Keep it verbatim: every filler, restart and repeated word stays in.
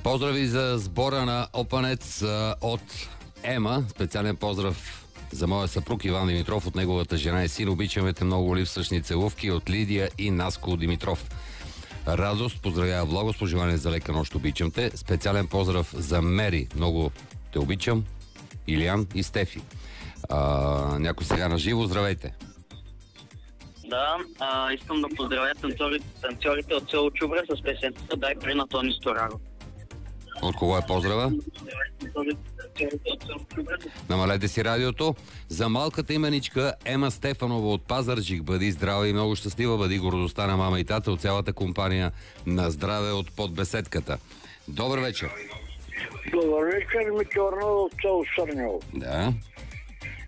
Поздрави за сбора на Опанец от Ема. Специален поздрав за моя съпруг Иван Димитров, от неговата жена и син. Обичаме те много, липсващни целувки от Лидия и Наско Димитров. Радост поздравява влога с пожелание за лека нощ, обичам те. Специален поздрав за Мери. Много те обичам. Илиан и Стефи. А, някой сега на живо. Здравейте. Да, а, искам да поздравя танцорите, танцорите от село Чубра с песента "Дай при" на Тони Стораро. От кого е поздрава? Намалете си радиото. За малката именичка Ема Стефанова от Пазарджик. Бъди здрава и много щастлива. Бъди гордостта на мама и тата от цялата компания на здраве от подбеседката. Добър вечер. Добър вечер, Митьорно от село Сърнево. Да.